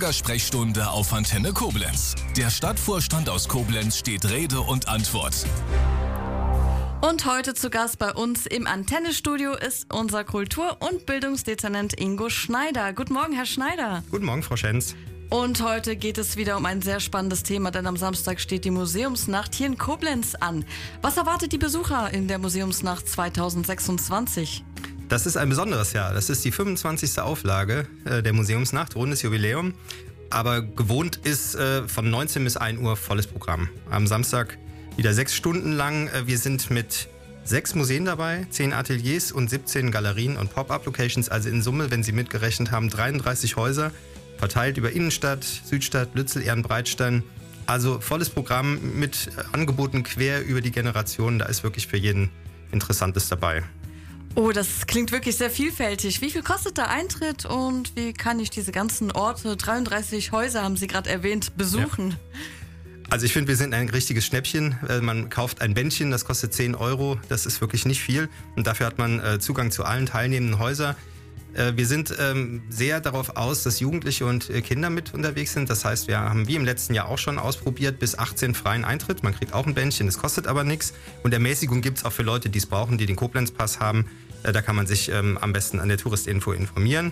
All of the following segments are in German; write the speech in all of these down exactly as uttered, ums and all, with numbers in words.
Bürgersprechstunde auf Antenne Koblenz. Der Stadtvorstand aus Koblenz steht Rede und Antwort. Und heute zu Gast bei uns im Antennestudio ist unser Kultur- und Bildungsdezernent Ingo Schneider. Guten Morgen, Herr Schneider. Guten Morgen, Frau Schenz. Und heute geht es wieder um ein sehr spannendes Thema, denn am Samstag steht die Museumsnacht hier in Koblenz an. Was erwartet die Besucher in der Museumsnacht zweitausendsechsundzwanzig? Das ist ein besonderes Jahr. Das ist die fünfundzwanzigste Auflage äh, der Museumsnacht, rundes Jubiläum. Aber gewohnt ist äh, von neunzehn bis ein Uhr volles Programm. Am Samstag wieder sechs Stunden lang. Äh, wir sind mit sechs Museen dabei, zehn Ateliers und siebzehn Galerien und Pop-up-Locations. Also in Summe, wenn Sie mitgerechnet haben, dreiunddreißig Häuser, verteilt über Innenstadt, Südstadt, Lützel, Ehrenbreitstein. Also volles Programm mit Angeboten quer über die Generationen. Da ist wirklich für jeden Interessantes dabei. Oh, das klingt wirklich sehr vielfältig. Wie viel kostet der Eintritt und wie kann ich diese ganzen Orte, dreiunddreißig Häuser haben Sie gerade erwähnt, besuchen? Ja. Also ich finde, wir sind ein richtiges Schnäppchen. Man kauft ein Bändchen, das kostet zehn Euro. Das ist wirklich nicht viel. Und dafür hat man Zugang zu allen teilnehmenden Häusern. Wir sind sehr darauf aus, dass Jugendliche und Kinder mit unterwegs sind. Das heißt, wir haben wie im letzten Jahr auch schon ausprobiert, bis achtzehn freien Eintritt. Man kriegt auch ein Bändchen, das kostet aber nichts. Und Ermäßigung gibt es auch für Leute, die es brauchen, die den Koblenz-Pass haben. Da kann man sich am besten an der Touristinfo informieren.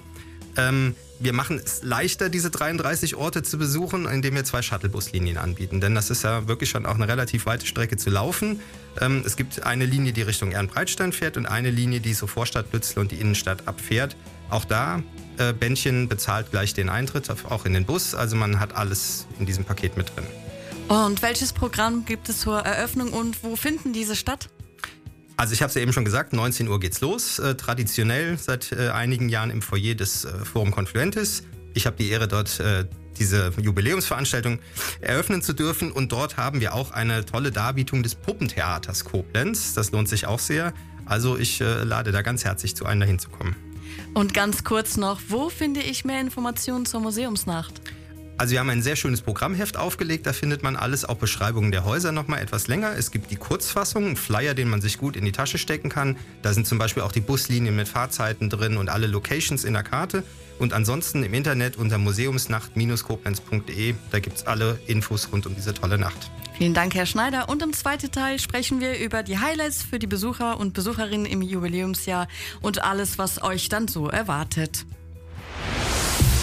Wir machen es leichter, diese dreiunddreißig Orte zu besuchen, indem wir zwei Shuttlebuslinien anbieten. Denn das ist ja wirklich schon auch eine relativ weite Strecke zu laufen. Es gibt eine Linie, die Richtung Ehrenbreitstein fährt und eine Linie, die so Vorstadt Lützel und die Innenstadt abfährt. Auch da, äh, Bändchen bezahlt gleich den Eintritt, auch in den Bus. Also man hat alles in diesem Paket mit drin. Und welches Programm gibt es zur Eröffnung und wo finden diese statt? Also ich habe es ja eben schon gesagt, neunzehn Uhr geht's los. Äh, traditionell seit äh, einigen Jahren im Foyer des äh, Forum Confluentis. Ich habe die Ehre, dort äh, diese Jubiläumsveranstaltung eröffnen zu dürfen. Und dort haben wir auch eine tolle Darbietung des Puppentheaters Koblenz. Das lohnt sich auch sehr. Also ich äh, lade da ganz herzlich zu ein, dahin zu kommen. Und ganz kurz noch, wo finde ich mehr Informationen zur Museumsnacht? Also wir haben ein sehr schönes Programmheft aufgelegt, da findet man alles, auch Beschreibungen der Häuser nochmal etwas länger. Es gibt die Kurzfassung, einen Flyer, den man sich gut in die Tasche stecken kann. Da sind zum Beispiel auch die Buslinien mit Fahrzeiten drin und alle Locations in der Karte. Und ansonsten im Internet unter museumsnacht Bindestrich koblenz punkt de, da gibt es alle Infos rund um diese tolle Nacht. Vielen Dank, Herr Schneider. Und im zweiten Teil sprechen wir über die Highlights für die Besucher und Besucherinnen im Jubiläumsjahr und alles, was euch dann so erwartet.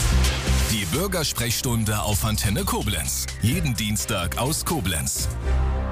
Die Bürgersprechstunde auf Antenne Koblenz. Jeden Dienstag aus Koblenz.